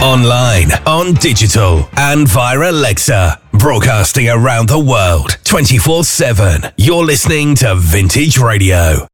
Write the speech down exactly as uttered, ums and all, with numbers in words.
Online, on digital, and via Alexa. Broadcasting around the world, twenty-four seven. You're listening to Vintage Radio.